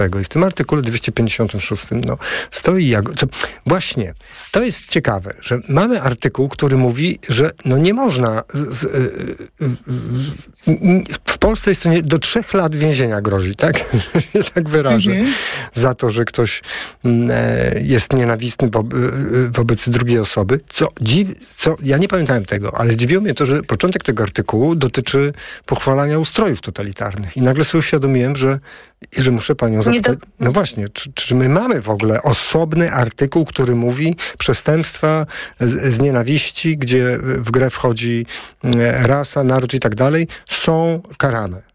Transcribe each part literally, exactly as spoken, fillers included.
I w tym artykule dwieście pięćdziesiątym szóstym no, stoi jak... Co, właśnie, to jest ciekawe, że mamy artykuł, który mówi, że no nie można... Z, z, y, w Polsce jest to nie, do trzech lat więzienia grozi, tak? Że tak wyrażę. Mhm. Za to, że ktoś y, jest nienawistny wo, y, wobec drugiej osoby. Co, dziw, co, ja nie pamiętałem tego, ale zdziwiło mnie to, że początek tego artykułu dotyczy pochwalania ustrojów totalitarnych. I nagle sobie uświadomiłem, że I że muszę panią zapytać, do... no właśnie, czy, czy my mamy w ogóle osobny artykuł, który mówi przestępstwa z, z nienawiści, gdzie w grę wchodzi rasa, naród i tak dalej, są karane?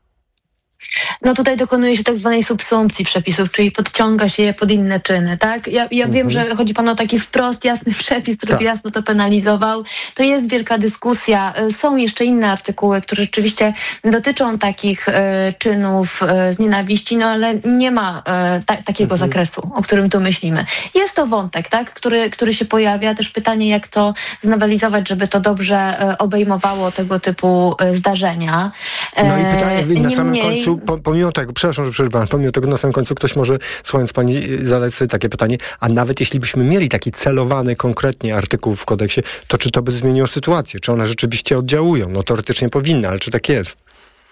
No tutaj dokonuje się tak zwanej subsumpcji przepisów, czyli podciąga się je pod inne czyny, tak? Ja, ja mhm. wiem, że chodzi pan o taki wprost jasny przepis, który tak. by jasno to penalizował. To jest wielka dyskusja. Są jeszcze inne artykuły, które rzeczywiście dotyczą takich e, czynów e, z nienawiści, no ale nie ma e, ta, takiego mhm. zakresu, o którym tu myślimy. Jest to wątek, tak? Który, który się pojawia. Też pytanie, jak to znowelizować, żeby to dobrze e, obejmowało tego typu e, zdarzenia. E, no i pytanie na samym końcu, pomimo tego, przepraszam, że przerwałem, pomimo tego na samym końcu ktoś może, słuchając pani, zadać sobie takie pytanie, a nawet jeśli byśmy mieli taki celowany konkretnie artykuł w kodeksie, to czy to by zmieniło sytuację? Czy one rzeczywiście oddziałują? No teoretycznie powinny, ale czy tak jest?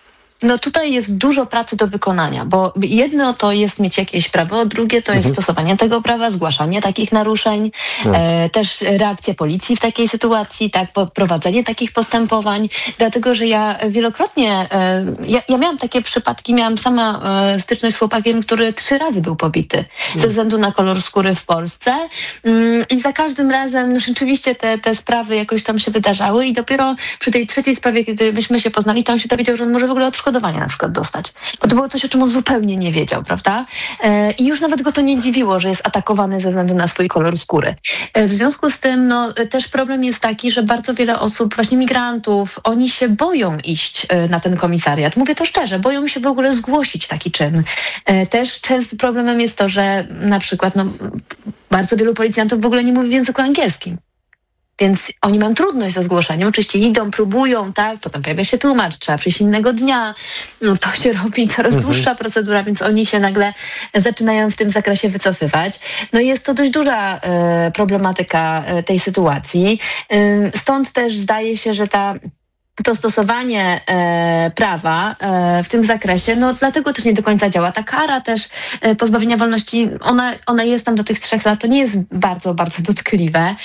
No tutaj jest dużo pracy do wykonania, bo jedno to jest mieć jakieś prawo, drugie to jest mhm. stosowanie tego prawa, zgłaszanie takich naruszeń, no. e, też reakcja policji w takiej sytuacji, tak, prowadzenie takich postępowań, dlatego, że ja wielokrotnie, e, ja, ja miałam takie przypadki, miałam sama e, styczność z chłopakiem, który trzy razy był pobity no. ze względu na kolor skóry w Polsce mm, i za każdym razem no, rzeczywiście te, te sprawy jakoś tam się wydarzały i dopiero przy tej trzeciej sprawie, kiedy myśmy się poznali, to on się dowiedział, że on może w ogóle odszkodować na przykład dostać. Bo to było coś, o czym on zupełnie nie wiedział, prawda? E, I już nawet go to nie dziwiło, że jest atakowany ze względu na swój kolor skóry. E, w związku z tym, no, też problem jest taki, że bardzo wiele osób, właśnie migrantów, oni się boją iść e, na ten komisariat. Mówię to szczerze, boją się w ogóle zgłosić taki czyn. E, też częstym problemem jest to, że na przykład no, bardzo wielu policjantów w ogóle nie mówi w języku angielskim. Więc oni mają trudność ze zgłoszeniem. Oczywiście idą, próbują, tak, potem pojawia się tłumacz, trzeba przyjść innego dnia. No to się robi coraz mhm. dłuższa procedura, więc oni się nagle zaczynają w tym zakresie wycofywać. No i jest to dość duża e, problematyka e, tej sytuacji. E, stąd też zdaje się, że ta to stosowanie e, prawa e, w tym zakresie, no dlatego też nie do końca działa. Ta kara też e, pozbawienia wolności, ona, ona jest tam do tych trzech lat, to nie jest bardzo, bardzo dotkliwe,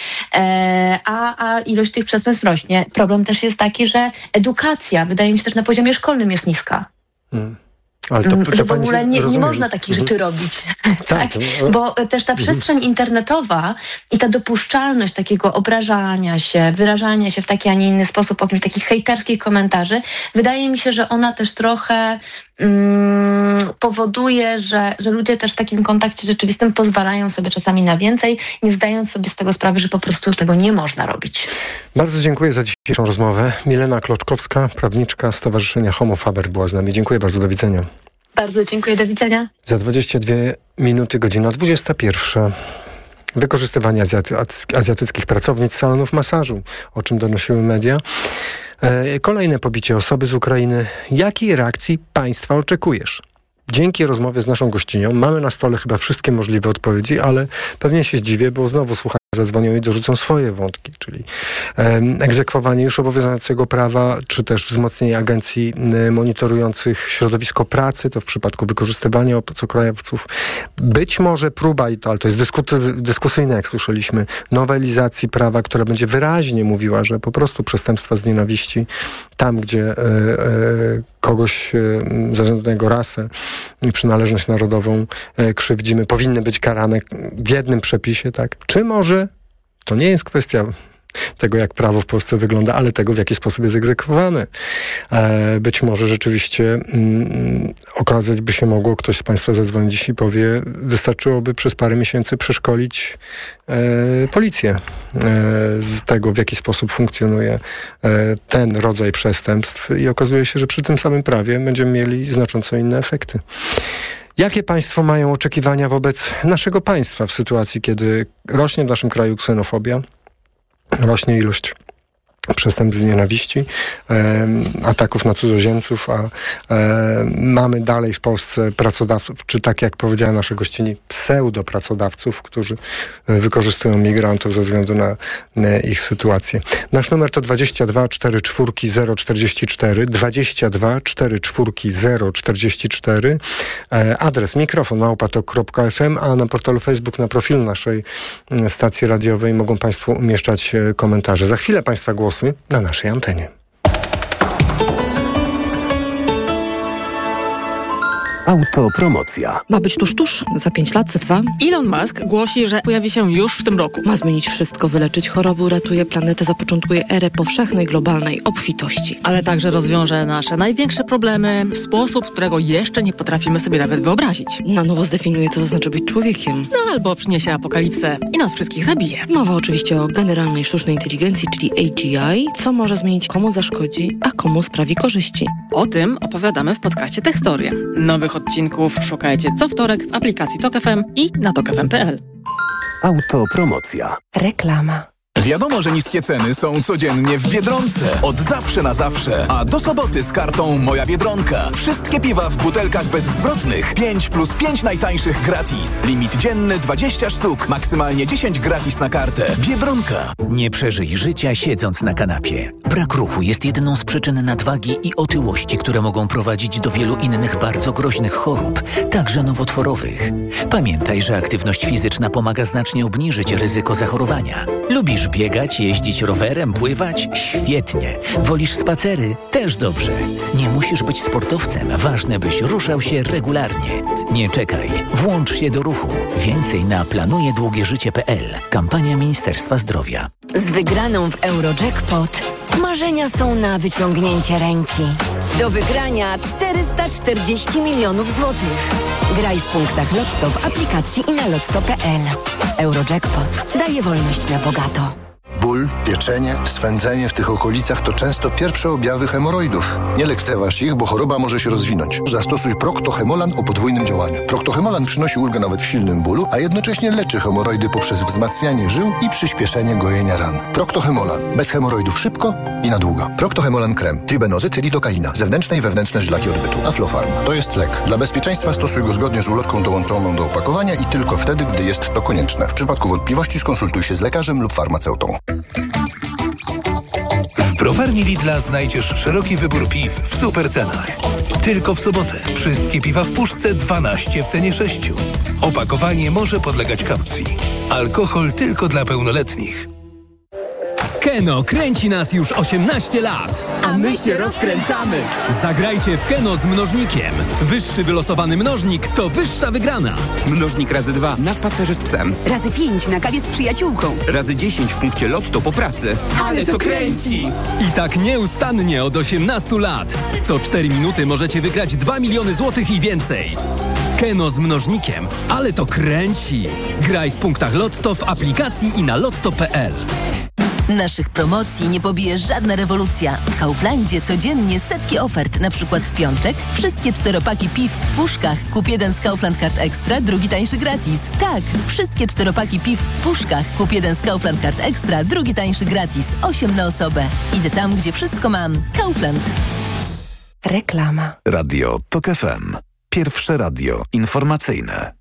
e, a, a ilość tych przestępstw rośnie. Problem też jest taki, że edukacja, wydaje mi się, też na poziomie szkolnym jest niska. Hmm. Ale to, to że w ogóle nie, nie można takich rzeczy mhm. robić. tak? tak? Bo też ta przestrzeń mhm. internetowa i ta dopuszczalność takiego obrażania się, wyrażania się w taki, a nie inny sposób, jakimś takich hejterskich komentarzy, wydaje mi się, że ona też trochę mm, powoduje, że, że ludzie też w takim kontakcie rzeczywistym pozwalają sobie czasami na więcej, nie zdając sobie z tego sprawy, że po prostu tego nie można robić. Bardzo dziękuję za dzisiejszą rozmowę. Milena Kloczkowska, prawniczka Stowarzyszenia Homo Faber była z nami. Dziękuję bardzo, do widzenia. Bardzo dziękuję, do widzenia. Za dwadzieścia dwie minuty, godzina dwudziesta pierwsza. Wykorzystywanie azjaty, azjatyckich pracownic salonów masażu, o czym donosiły media. E, kolejne pobicie osoby z Ukrainy. Jakiej reakcji państwa oczekujesz? Dzięki rozmowie z naszą gościnią mamy na stole chyba wszystkie możliwe odpowiedzi, ale pewnie się zdziwię, bo znowu słuchacze zadzwonią i dorzucą swoje wątki, czyli um, egzekwowanie już obowiązującego prawa, czy też wzmocnienie agencji y, monitorujących środowisko pracy, to w przypadku wykorzystywania obcokrajowców. Być może próba, i to, ale to jest dyskusy, dyskusyjne, jak słyszeliśmy, nowelizacji prawa, która będzie wyraźnie mówiła, że po prostu przestępstwa z nienawiści tam, gdzie y, y, kogoś y, ze względu na jego rasę i przynależność narodową y, krzywdzimy, powinny być karane w jednym przepisie, tak? Czy może to nie jest kwestia tego, jak prawo w Polsce wygląda, ale tego, w jaki sposób jest egzekwowane. E, być może rzeczywiście mm, okazać by się mogło, ktoś z państwa zadzwoni dziś i powie, wystarczyłoby przez parę miesięcy przeszkolić e, policję e, z tego, w jaki sposób funkcjonuje e, ten rodzaj przestępstw i okazuje się, że przy tym samym prawie będziemy mieli znacząco inne efekty. Jakie państwo mają oczekiwania wobec naszego państwa w sytuacji, kiedy rośnie w naszym kraju ksenofobia, rośnie ilość przestępstw z nienawiści, e, ataków na cudzoziemców, a e, mamy dalej w Polsce pracodawców, czy tak jak powiedziała nasza gościni, pseudopracodawców, którzy wykorzystują migrantów ze względu na e, ich sytuację. Nasz numer to dwadzieścia dwa czterdzieści cztery zero czterdzieści cztery, dwadzieścia dwa czterdzieści cztery zero czterdzieści cztery, e, adres mikrofon małpa tok kropka f m, a na portalu Facebook, na profilu naszej stacji radiowej mogą Państwo umieszczać e, komentarze. Za chwilę Państwa głosy na naszej antenie. Autopromocja. Ma być tuż, tuż, za pięć lat, za dwa. Elon Musk głosi, że pojawi się już w tym roku. Ma zmienić wszystko, wyleczyć choroby, uratuje planetę, zapoczątkuje erę powszechnej, globalnej obfitości. Ale także rozwiąże nasze największe problemy w sposób, którego jeszcze nie potrafimy sobie nawet wyobrazić. Na nowo zdefiniuje, co to znaczy być człowiekiem. No albo przyniesie apokalipsę i nas wszystkich zabije. Mowa oczywiście o generalnej sztucznej inteligencji, czyli A G I, co może zmienić, komu zaszkodzi, a komu sprawi korzyści. O tym opowiadamy w podcaście Techstoria. Nowych odcinków szukajcie co wtorek w aplikacji Tok F M i na tok f m kropka p l. Autopromocja. Reklama. Wiadomo, że niskie ceny są codziennie w Biedronce. Od zawsze na zawsze. A do soboty z kartą Moja Biedronka. Wszystkie piwa w butelkach bezzwrotnych. pięć plus pięć najtańszych gratis. Limit dzienny dwadzieścia sztuk. Maksymalnie dziesięć gratis na kartę. Biedronka. Nie przeżyj życia siedząc na kanapie. Brak ruchu jest jedną z przyczyn nadwagi i otyłości, które mogą prowadzić do wielu innych bardzo groźnych chorób, także nowotworowych. Pamiętaj, że aktywność fizyczna pomaga znacznie obniżyć ryzyko zachorowania. Lubisz biegać, jeździć rowerem, pływać? Świetnie. Wolisz spacery? Też dobrze. Nie musisz być sportowcem. Ważne, byś ruszał się regularnie. Nie czekaj. Włącz się do ruchu. Więcej na planuje długie życie kropka p l. Kampania Ministerstwa Zdrowia. Z wygraną w Eurojackpot marzenia są na wyciągnięcie ręki. Do wygrania czterysta czterdzieści milionów złotych. Graj w punktach Lotto w aplikacji i na lotto kropka p l. Eurojackpot daje wolność na bogato. Ból, pieczenie, swędzenie w tych okolicach to często pierwsze objawy hemoroidów. Nie lekceważ ich, bo choroba może się rozwinąć. Zastosuj Procto-Hemolan o podwójnym działaniu. Procto-Hemolan przynosi ulgę nawet w silnym bólu, a jednocześnie leczy hemoroidy poprzez wzmacnianie żył i przyspieszenie gojenia ran. Procto-Hemolan. Bez hemoroidów szybko i na długo. Procto-Hemolan krem. Tribenozyt, lidokaina. Zewnętrzne i wewnętrzne żylaki odbytu. Aflofarm. To jest lek. Dla bezpieczeństwa stosuj go zgodnie z ulotką dołączoną do opakowania i tylko wtedy, gdy jest to konieczne. W przypadku wątpliwości skonsultuj się z lekarzem lub farmaceutą. W browarni Lidla znajdziesz szeroki wybór piw w super cenach. Tylko w sobotę wszystkie piwa w puszce dwanaście w cenie sześciu. Opakowanie może podlegać kaucji. Alkohol tylko dla pełnoletnich. Keno kręci nas już osiemnaście lat. A my się rozkręcamy. Zagrajcie w Keno z mnożnikiem. Wyższy wylosowany mnożnik to wyższa wygrana. Mnożnik razy dwa na spacerze z psem. Razy pięć na kawie z przyjaciółką. Razy dziesięć w punkcie Lotto po pracy. Ale to kręci! I tak nieustannie od osiemnastu lat. Co cztery minuty możecie wygrać dwa miliony złotych i więcej. Keno z mnożnikiem. Ale to kręci. Graj w punktach Lotto w aplikacji i na lotto kropka p l. Naszych promocji nie pobije żadna rewolucja. W Kauflandzie codziennie setki ofert. Na przykład w piątek wszystkie czteropaki piw w puszkach. Kup jeden z Kaufland Card Extra, drugi tańszy gratis. Tak, wszystkie czteropaki piw w puszkach. Kup jeden z Kaufland Card Extra, drugi tańszy gratis. Osiem na osobę. Idę tam, gdzie wszystko mam. Kaufland. Reklama. Radio Tok F M. Pierwsze radio informacyjne.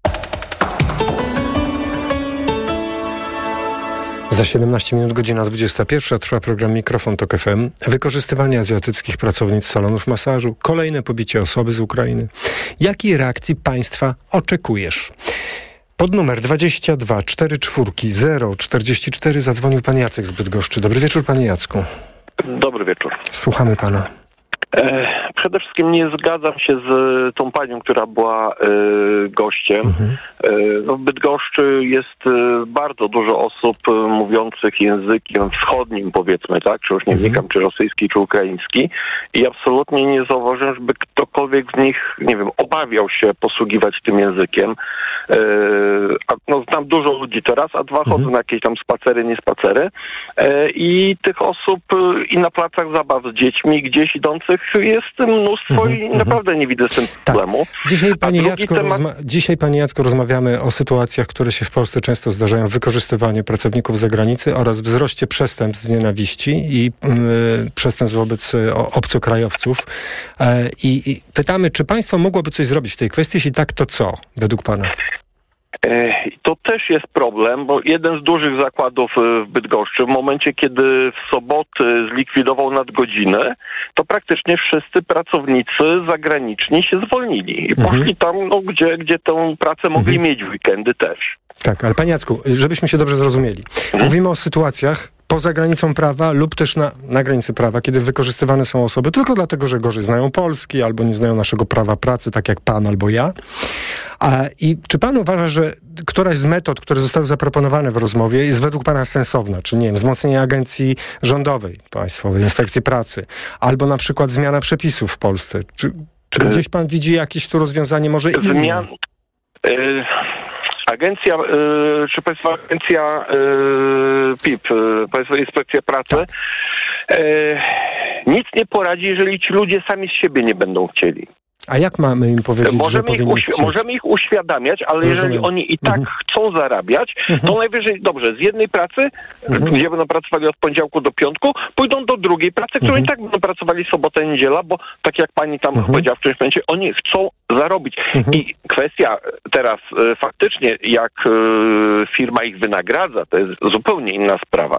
Za siedemnaście minut, godzina dwudziesta pierwsza, trwa program Mikrofon Tok F M. Wykorzystywanie azjatyckich pracownic salonów masażu. Kolejne pobicie osoby z Ukrainy. Jakiej reakcji państwa oczekujesz? Pod numer dwadzieścia dwa czterdzieści cztery zero czterdzieści cztery zadzwonił pan Jacek z Bydgoszczy. Dobry wieczór, panie Jacku. Dobry wieczór. Słuchamy pana. Przede wszystkim nie zgadzam się z tą panią, która była gościem. Mhm. No, w Bydgoszczy jest bardzo dużo osób mówiących językiem wschodnim, powiedzmy, tak? Czy już nie wnikam, mhm. czy rosyjski, czy ukraiński. I absolutnie nie zauważyłem, żeby ktokolwiek z nich, nie wiem, obawiał się posługiwać tym językiem. no, znam dużo ludzi teraz, a dwa, mhm. chodzą na jakieś tam spacery, nie spacery i tych osób i na placach zabaw z dziećmi gdzieś idących jest mnóstwo mhm. i naprawdę nie widzę z tym tak. problemu. Dzisiaj, panie Jacku, temat... rozma- dzisiaj, panie Jacku, rozmawiamy o sytuacjach, które się w Polsce często zdarzają, wykorzystywaniu pracowników z zagranicy oraz wzroście przestępstw z nienawiści i yy, przestępstw wobec y, obcokrajowców. Yy, I pytamy, czy państwo mogłoby coś zrobić w tej kwestii? Jeśli tak, to co według pana? To też jest problem, bo jeden z dużych zakładów w Bydgoszczy w momencie, kiedy w soboty zlikwidował nadgodziny, to praktycznie wszyscy pracownicy zagraniczni się zwolnili i mhm. poszli tam, no, gdzie, gdzie tę pracę mogli mhm. mieć w weekendy też. Tak, ale panie Jacku, żebyśmy się dobrze zrozumieli. Mhm. Mówimy o sytuacjach poza granicą prawa lub też na, na granicy prawa, kiedy wykorzystywane są osoby tylko dlatego, że gorzej znają polski albo nie znają naszego prawa pracy, tak jak pan albo ja. A, I czy pan uważa, że któraś z metod, które zostały zaproponowane w rozmowie jest według pana sensowna? Czy nie wiem, wzmocnienie agencji rządowej, państwowej, inspekcji pracy, albo na przykład zmiana przepisów w Polsce? Czy, czy gdzieś pan widzi jakieś tu rozwiązanie może inne? Zmian... Y- Agencja, y, czy Państwa Agencja y, P I P, y, Państwowa Inspekcja Pracy, tak. y, nic nie poradzi, jeżeli ci ludzie sami z siebie nie będą chcieli. A jak mamy im powiedzieć, możemy że ich powinni uświ- chcieć? Możemy ich uświadamiać, ale Rozumiem. jeżeli oni i tak mhm. chcą zarabiać, mhm. to najwyżej, dobrze, z jednej pracy, mhm. gdzie będą pracowali od poniedziałku do piątku, pójdą do drugiej pracy, którą mhm. i tak będą pracowali sobotę, niedziela, bo tak jak pani tam mhm. powiedziała w którymś momencie, oni chcą zarobić. Mhm. I kwestia teraz e, faktycznie, jak e, firma ich wynagradza, to jest zupełnie inna sprawa.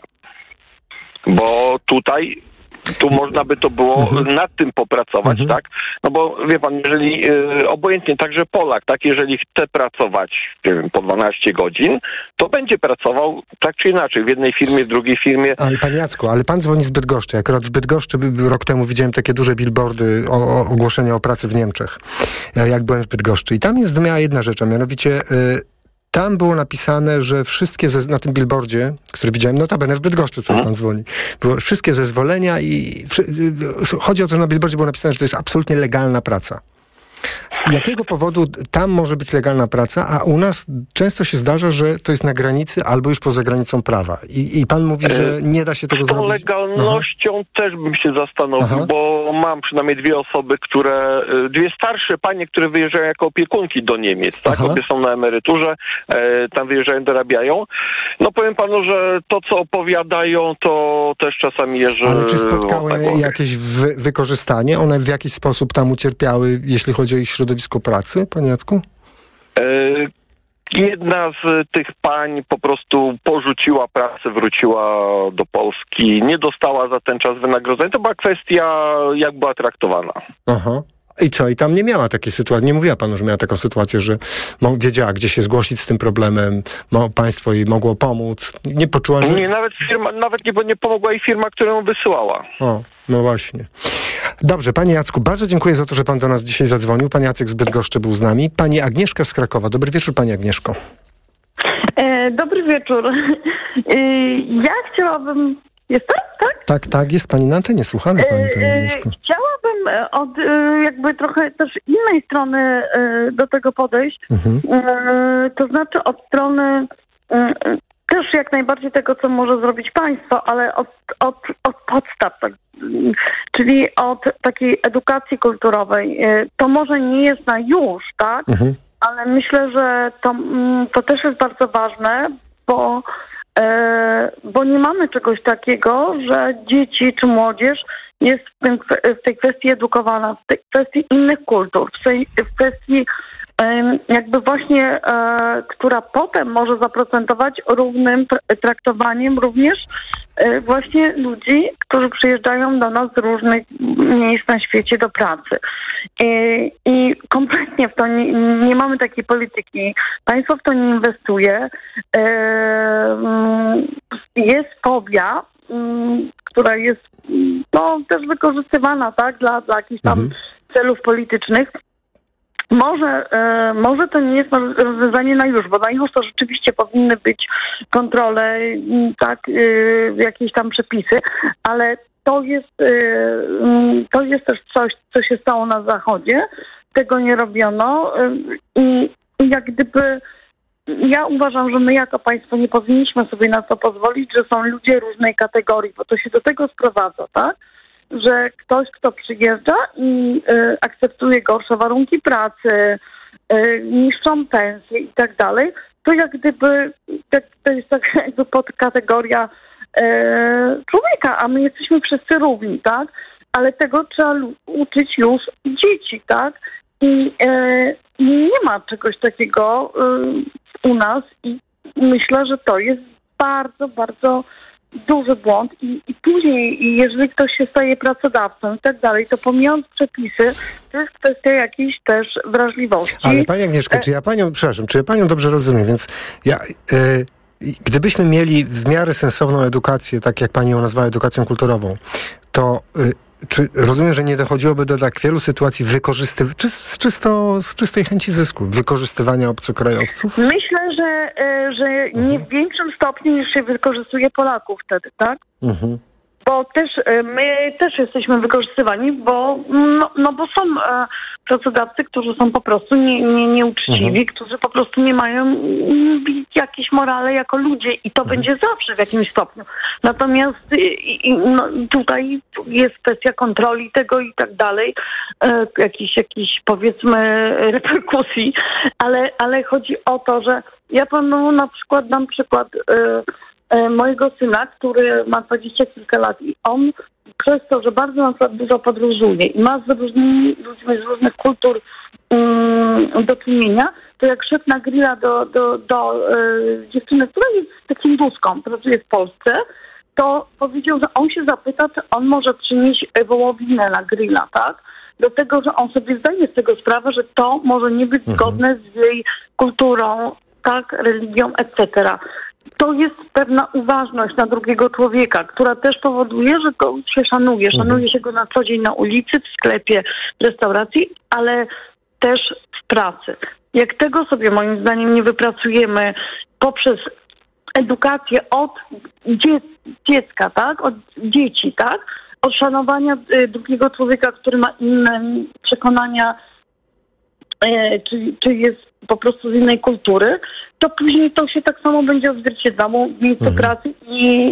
Bo tutaj Tu można by to było mhm. nad tym popracować, mhm. tak? No bo wie pan, jeżeli y, obojętnie także Polak, tak, jeżeli chce pracować, nie wiem, po dwanaście godzin, to będzie pracował tak czy inaczej, w jednej firmie, w drugiej firmie. Ale panie Jacku, ale pan dzwoni z Bydgoszczy. Akurat w Bydgoszczy rok temu widziałem takie duże billboardy o, o ogłoszenia o pracy w Niemczech, jak byłem w Bydgoszczy. I tam jest miała jedna rzecz, a mianowicie y, tam było napisane, że wszystkie, ze, na tym billboardzie, który widziałem, notabene w Bydgoszczy, co pan dzwoni, było wszystkie zezwolenia i wszy, chodzi o to, że na billboardzie było napisane, że to jest absolutnie legalna praca. Z jakiego powodu tam może być legalna praca, a u nas często się zdarza, że to jest na granicy albo już poza granicą prawa. I, i pan mówi, że nie da się tego Z tą zrobić. Z legalnością Aha. też bym się zastanowił, Aha. bo mam przynajmniej dwie osoby, które, dwie starsze panie, które wyjeżdżają jako opiekunki do Niemiec, tak? Obie są na emeryturze, e, tam wyjeżdżają, dorabiają. No powiem panu, że to, co opowiadają, to też czasami jeżdżą. Ale czy spotkały tak jakieś wy, wykorzystanie? One w jakiś sposób tam ucierpiały, jeśli chodzi o ich środowisko pracy, panie Jacku? E, jedna z tych pań po prostu porzuciła pracę, wróciła do Polski, nie dostała za ten czas wynagrodzenia. To była kwestia, jak była traktowana. Aha. I co? I tam nie miała takiej sytuacji. Nie mówiła panu, że miała taką sytuację, że wiedziała, gdzie się zgłosić z tym problemem, mo, państwo jej mogło pomóc. Nie poczuła, że... Nie, nawet firma, nawet nie, nie pomogła jej firma, która ją wysyłała. O, no właśnie. Dobrze, panie Jacku, bardzo dziękuję za to, że pan do nas dzisiaj zadzwonił. Pan Jacek z Bydgoszczy był z nami. Pani Agnieszka z Krakowa. Dobry wieczór, pani Agnieszko. E, dobry wieczór. E, ja chciałabym... Jestem, tak? Tak, tak, jest pani na antenie. Słuchamy pani, pani Agnieszko. E, chciałabym od jakby trochę też innej strony do tego podejść. Mhm. E, to znaczy od strony też jak najbardziej tego, co może zrobić państwo, ale od, od, od podstaw, tak, czyli od takiej edukacji kulturowej. To może nie jest na już, tak? Mhm. Ale myślę, że to, to też jest bardzo ważne, bo, e, bo nie mamy czegoś takiego, że dzieci czy młodzież jest w, tym, w tej kwestii edukowana, w tej kwestii innych kultur, w, tej, w kwestii jakby właśnie, e, która potem może zaprocentować równym traktowaniem również e, właśnie ludzi, którzy przyjeżdżają do nas z różnych miejsc na świecie do pracy. E, I kompletnie w to nie, nie mamy takiej polityki. Państwo w to nie inwestuje. E, jest fobia, m, która jest no, też wykorzystywana, tak, dla, dla jakichś tam mhm. celów politycznych. Może, e, może to nie jest rozwiązanie na już, bo na już to rzeczywiście powinny być kontrole, tak, e, jakieś tam przepisy, ale to jest, e, to jest też coś, co się stało na Zachodzie. Tego nie robiono e, i, i jak gdyby ja uważam, że my jako państwo nie powinniśmy sobie na to pozwolić, że są ludzie różnej kategorii, bo to się do tego sprowadza, tak? Że ktoś, kto przyjeżdża i y, akceptuje gorsze warunki pracy, y, niższą pensję i tak dalej, to jak gdyby to, to jest tak jakby podkategoria y, człowieka, a my jesteśmy wszyscy równi, tak? Ale tego trzeba lu- uczyć już dzieci, tak? I y, nie ma czegoś takiego y, u nas i myślę, że to jest bardzo, bardzo duży błąd i, i później, jeżeli ktoś się staje pracodawcą i tak dalej, to pomijając przepisy, to jest kwestia jakiejś też wrażliwości. Ale Pani Agnieszka, czy ja Panią, przepraszam, czy ja Panią dobrze rozumiem, więc ja... Y- Gdybyśmy mieli w miarę sensowną edukację, tak jak Pani ją nazwała edukacją kulturową, to y, czy rozumiem, że nie dochodziłoby do tak wielu sytuacji wykorzystywania, czy z, czysto, z czystej chęci zysku, wykorzystywania obcokrajowców? Myślę, że, y, że mhm. nie w większym stopniu niż się wykorzystuje Polaków wtedy, tak? Mhm. Bo też my też jesteśmy wykorzystywani, bo no, no bo są e, pracodawcy, którzy są po prostu nie, nie, nieuczciwi, mhm. którzy po prostu nie mają m, jakiejś morale jako ludzie i to mhm. będzie zawsze w jakimś stopniu. Natomiast i, i, no, tutaj jest kwestia kontroli tego i tak dalej, e, jakiś, jakiś powiedzmy reperkusji, ale, ale chodzi o to, że ja panu na przykład dam przykład e, mojego syna, który ma dwadzieścia kilka lat i on przez to, że bardzo na przykład dużo podróżuje i ma z różnymi ludźmi z różnych kultur um, do czynienia, to jak szedł na grilla do, do, do e, dziewczyny, która jest takim duską, pracuje w Polsce, to powiedział, że on się zapyta, czy on może przynieść wołowinę na grilla, tak? Do tego, że on sobie zdaje z tego sprawę, że to może nie być zgodne z jej kulturą, tak, religią, et cetera. To jest pewna uważność na drugiego człowieka, która też powoduje, że go się szanuje. Szanuje się go na co dzień na ulicy, w sklepie, w restauracji, ale też w pracy. Jak tego sobie moim zdaniem nie wypracujemy poprzez edukację od dzie- dziecka, tak? Od dzieci, tak? Od szanowania y, drugiego człowieka, który ma inne przekonania, y, czy, czy jest po prostu z innej kultury, to później to się tak samo będzie odzwierciedlało w miejscu mhm. pracy i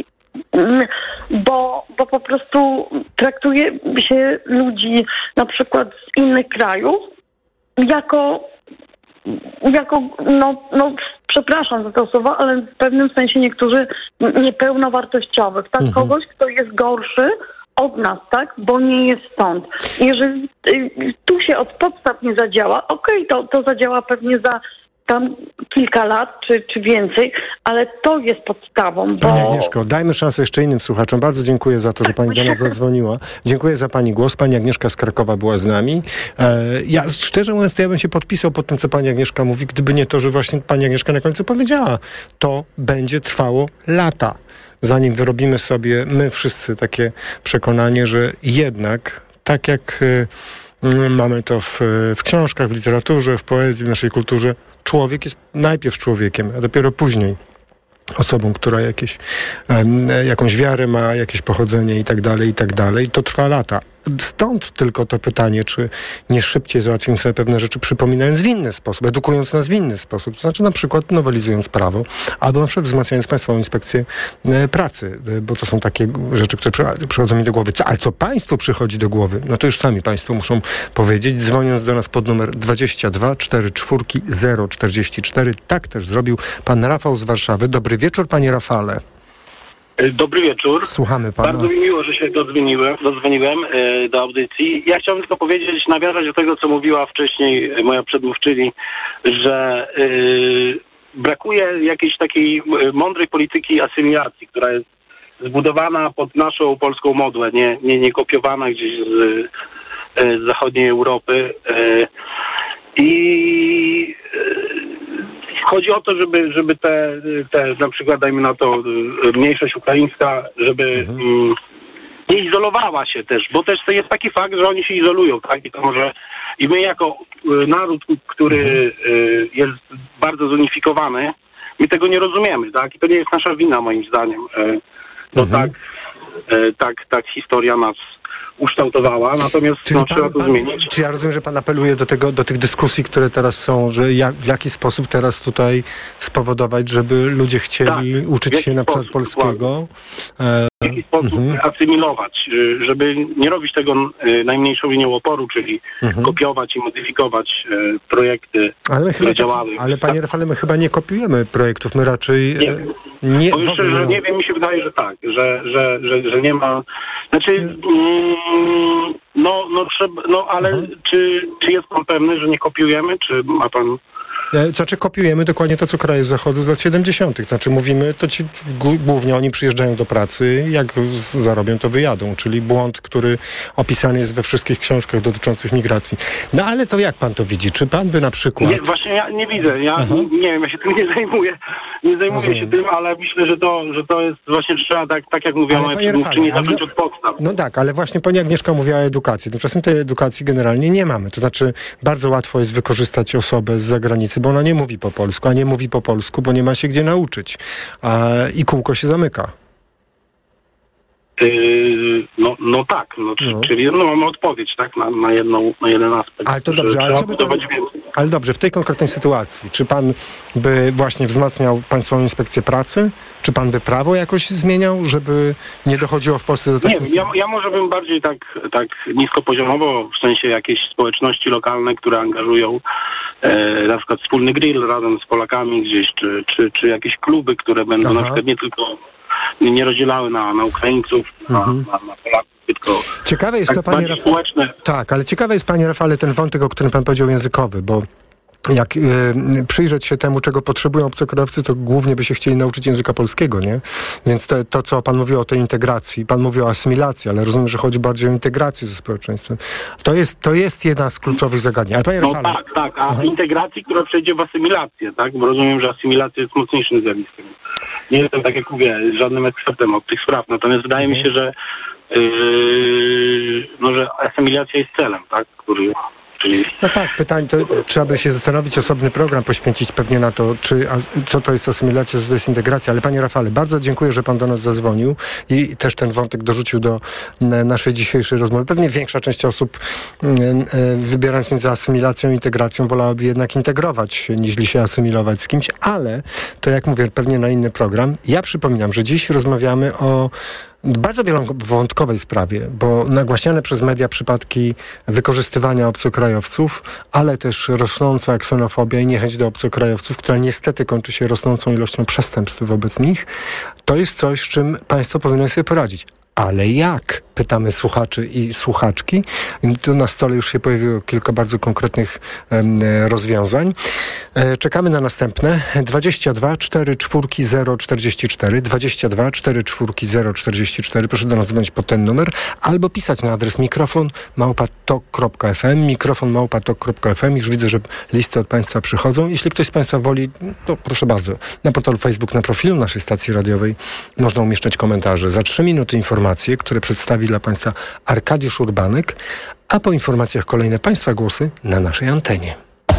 bo, bo po prostu traktuje się ludzi na przykład z innych krajów jako jako, no, no przepraszam za to słowo, ale w pewnym sensie niektórzy niepełnowartościowych, tak? Mhm. Kogoś, kto jest gorszy od nas, tak? Bo nie jest stąd. Jeżeli y, tu się od podstaw nie zadziała, okej, okay, to, to zadziała pewnie za tam kilka lat, czy, czy więcej, ale to jest podstawą, bo... Pani Agnieszko, dajmy szansę jeszcze innym słuchaczom. Bardzo dziękuję za to, że Pani do nas zadzwoniła. Dziękuję za Pani głos. Pani Agnieszka z Krakowa była z nami. E, ja szczerze mówiąc, to ja bym się podpisał pod tym, co Pani Agnieszka mówi, gdyby nie to, że właśnie Pani Agnieszka na końcu powiedziała. To będzie trwało lata, zanim wyrobimy sobie my wszyscy takie przekonanie, że jednak tak jak y, mamy to w, w książkach, w literaturze, w poezji, w naszej kulturze, człowiek jest najpierw człowiekiem, a dopiero później osobą, która jakieś, um, jakąś wiarę ma, jakieś pochodzenie i tak dalej, i tak dalej. To trwa lata. Stąd tylko to pytanie, czy nie szybciej załatwimy sobie pewne rzeczy, przypominając w inny sposób, edukując nas w inny sposób. To znaczy na przykład nowelizując prawo, albo na przykład wzmacniając Państwową Inspekcję e, Pracy, e, bo to są takie rzeczy, które przy, przychodzą mi do głowy. Co, ale co Państwu przychodzi do głowy? No to już sami Państwo muszą powiedzieć, dzwoniąc do nas pod numer dwadzieścia dwa czterdzieści cztery zero czterdzieści cztery. Tak też zrobił pan Rafał z Warszawy. Dobry wieczór, panie Rafale. Dobry wieczór. Słuchamy pana. Bardzo mi miło, że się dodzwoniłem, dodzwoniłem e, do audycji. Ja chciałbym tylko powiedzieć, nawiązać do tego, co mówiła wcześniej moja przedmówczyni, że e, brakuje jakiejś takiej mądrej polityki asymilacji, która jest zbudowana pod naszą polską modłę, nie, nie, nie kopiowana gdzieś z, e, z zachodniej Europy. E, I e, chodzi o to, żeby, żeby te, te, na przykład dajmy na to, mniejszość ukraińska, żeby mhm. mm, nie izolowała się też, bo też to jest taki fakt, że oni się izolują, tak? I to może, i my jako naród, który mhm. jest bardzo zunifikowany, my tego nie rozumiemy, tak? I to nie jest nasza wina, moim zdaniem. To mhm. tak, tak, tak historia nas ukształtowała, natomiast Czyli no, pan, trzeba to pan, zmienić. Czy ja rozumiem, że pan apeluje do tego, do tych dyskusji, które teraz są, że jak, w jaki sposób teraz tutaj spowodować, żeby ludzie chcieli tak, uczyć się na przykład polskiego? E, w jaki sposób mhm. asymilować, żeby nie robić tego najmniejszą linią oporu, czyli mhm. kopiować i modyfikować projekty, ale my które chyba działały. Tak, ale panie Rafale, my chyba nie kopiujemy projektów, my raczej... Nie, nie, bo jeszcze, że nie wiem, mi się wydaje, że tak, że, że, że, że nie ma... Znaczy, mm, no, no, trzeba, no ale mhm. czy, czy jest pan pewny, że nie kopiujemy, czy ma pan... Znaczy kopiujemy dokładnie to, co kraje z zachodu z lat siedemdziesiątych. Znaczy mówimy, to ci głównie oni przyjeżdżają do pracy, jak zarobią, to wyjadą. Czyli błąd, który opisany jest we wszystkich książkach dotyczących migracji. No ale to jak pan to widzi? Czy pan by na przykład... Nie, właśnie ja nie widzę. Ja Aha. nie wiem, ja się tym nie zajmuję. Nie zajmuję Rozumiem. się tym, ale myślę, że to, że to jest właśnie trzeba, tak, tak jak mówiła moja przedmówczyni, zacząć od podstaw. No tak, ale właśnie pani Agnieszka mówiła o edukacji. Tymczasem tej edukacji generalnie nie mamy. To znaczy bardzo łatwo jest wykorzystać osobę z zagranicy, bo ona nie mówi po polsku, a nie mówi po polsku, bo nie ma się gdzie nauczyć. A, I kółko się zamyka. Yy, no, no tak, no, no. czyli no, mamy odpowiedź tak, na, na, jedną, na jeden aspekt. Ale to dobrze, ale, co by to, ale dobrze, w tej konkretnej sytuacji, czy pan by właśnie wzmacniał Państwową Inspekcję Pracy? Czy pan by prawo jakoś zmieniał, żeby nie dochodziło w Polsce do takich... Nie, ja, ja może bym bardziej tak, tak niskopoziomowo, w sensie jakieś społeczności lokalne, które angażują e, na przykład wspólny grill razem z Polakami gdzieś, czy, czy, czy jakieś kluby, które będą Aha. na przykład nie tylko nie rozdzielały na, na Ukraińców, mhm. na, na, na Polaków, tylko ciekawe jest tak to, panie Rafale. Tak, ale ciekawe jest, panie Rafale, ten wątek, o którym pan powiedział, językowy, bo jak y, przyjrzeć się temu, czego potrzebują obcokrajowcy, to głównie by się chcieli nauczyć języka polskiego, nie? Więc to, to, co pan mówił o tej integracji, pan mówił o asymilacji, ale rozumiem, że chodzi bardziej o integrację ze społeczeństwem. To jest, to jest jedna z kluczowych zagadnień. Ale panie no Rafale... tak, tak, a Aha. integracji, która przejdzie w asymilację, tak? Bo rozumiem, że asymilacja jest mocniejszym zjawiskiem. Nie jestem, tak jak mówię, żadnym ekspertem od tych spraw, natomiast wydaje mhm. mi się, że yy, no, że asymilacja jest celem, tak? Który... Czyli... No tak, pytań, to trzeba by się zastanowić, osobny program poświęcić pewnie na to, czy, a, co to jest asymilacja, co to jest integracja. Ale panie Rafale, bardzo dziękuję, że pan do nas zadzwonił i też ten wątek dorzucił do naszej dzisiejszej rozmowy. Pewnie większa część osób, wybierając między asymilacją i integracją, wolałaby jednak integrować się, niż się asymilować z kimś, ale to, jak mówię, pewnie na inny program. Ja przypominam, że dziś rozmawiamy o bardzo wielowątkowej sprawie, bo nagłaśniane przez media przypadki wykorzystywania obcokrajowców, ale też rosnąca ksenofobia i niechęć do obcokrajowców, która niestety kończy się rosnącą ilością przestępstw wobec nich, to jest coś, z czym państwo powinno sobie poradzić. Ale jak? Pytamy słuchaczy i słuchaczki. Tu na stole już się pojawiło kilka bardzo konkretnych um, rozwiązań. E, czekamy na następne. dwadzieścia dwa cztery cztery zero czterdzieści cztery dwadzieścia dwa cztery cztery zero czterdzieści cztery. Proszę do nas dzwonić pod ten numer albo pisać na adres mikrofon małpa tok kropka f m mikrofon małpa tok kropka f m. Już widzę, że listy od państwa przychodzą. Jeśli ktoś z państwa woli, to proszę bardzo. Na portalu Facebook, na profilu naszej stacji radiowej można umieszczać komentarze. Za trzy minuty informacje, które przedstawi dla państwa Arkadiusz Urbanek, a po informacjach kolejne państwa głosy na naszej antenie.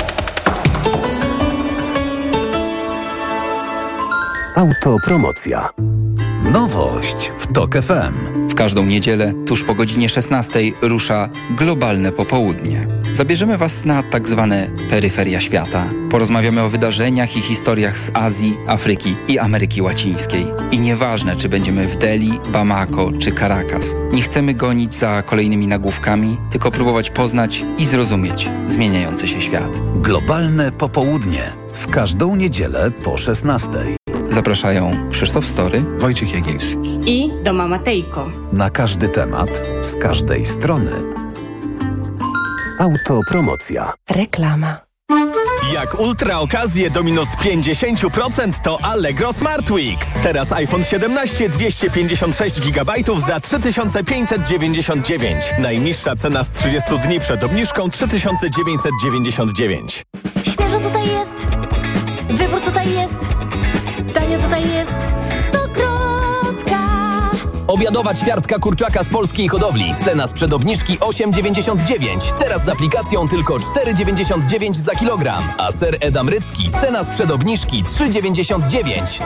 Autopromocja. Nowość w Tok F M. W każdą niedzielę, tuż po godzinie szesnastej, rusza Globalne Popołudnie. Zabierzemy Was na tak zwane peryferia świata. Porozmawiamy o wydarzeniach i historiach z Azji, Afryki i Ameryki Łacińskiej. I nieważne, czy będziemy w Delhi, Bamako czy Caracas. Nie chcemy gonić za kolejnymi nagłówkami, tylko próbować poznać i zrozumieć zmieniający się świat. Globalne Popołudnie. W każdą niedzielę po szesnastej. Zapraszają Krzysztof Story, Wojciech Jagielski i Doma Matejko. Na każdy temat, z każdej strony. Autopromocja. Reklama. Jak ultra okazje do minus pięćdziesiąt procent to Allegro Smart Weeks. Teraz iPhone siedemnaście dwieście pięćdziesiąt sześć gigabajtów za trzy tysiące pięćset dziewięćdziesiąt dziewięć. Najniższa cena z trzydziestu dni przed obniżką trzy tysiące dziewięćset dziewięćdziesiąt dziewięć. Świeżo tutaj jest. Wybór tutaj jest. Tanio tutaj jest. Stokrotka. Obiadowa ćwiartka kurczaka z polskiej hodowli. Cena sprzed obniżki osiem dziewięćdziesiąt dziewięć. Teraz z aplikacją tylko cztery dziewięćdziesiąt dziewięć za kilogram. A ser edam rycki. Cena sprzed obniżki trzy dziewięćdziesiąt dziewięć.